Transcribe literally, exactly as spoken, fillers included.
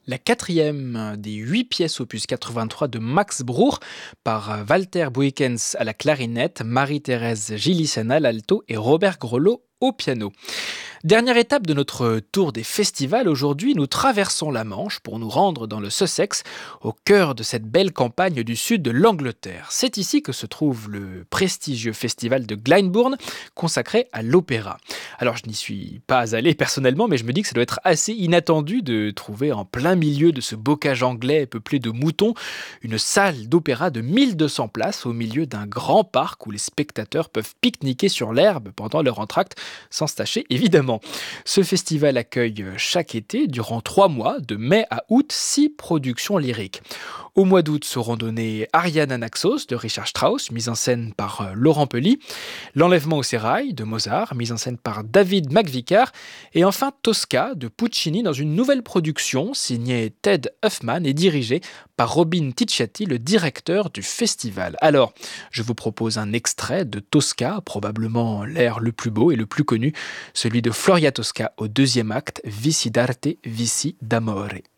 La quatrième des huit pièces opus quatre-vingt-trois de Max Bruch par Walter Buykens à la clarinette, Marie-Thérèse Gilissana à l'alto et Robert Grolot au piano. Dernière étape de notre tour des festivals, aujourd'hui nous traversons la Manche pour nous rendre dans le Sussex, au cœur de cette belle campagne du sud de l'Angleterre. C'est ici que se trouve le prestigieux festival de Glyndebourne, consacré à l'opéra. Alors je n'y suis pas allé personnellement, mais je me dis que ça doit être assez inattendu de trouver en plein milieu de ce bocage anglais peuplé de moutons, une salle d'opéra de mille deux cents places au milieu d'un grand parc où les spectateurs peuvent pique-niquer sur l'herbe pendant leur entracte, sans se tâcher évidemment. Ce festival accueille chaque été, durant trois mois, de mai à août, six productions lyriques. Au mois d'août seront données Ariane Anaxos de Richard Strauss, mise en scène par Laurent Pelly, L'Enlèvement au sérail de Mozart, mise en scène par David McVicar, et enfin Tosca de Puccini dans une nouvelle production signée Ted Huffman et dirigée par Robin Ticciati, le directeur du festival. Alors, je vous propose un extrait de Tosca, probablement l'air le plus beau et le plus connu, celui de Floria Tosca au deuxième acte, Vici d'arte, vici d'amore.